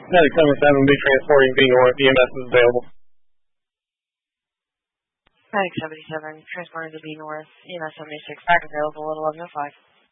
Medic 77, be transporting B North. EMS is available. Medic 77, transporting to B North. EMS 76, back available at 11:05.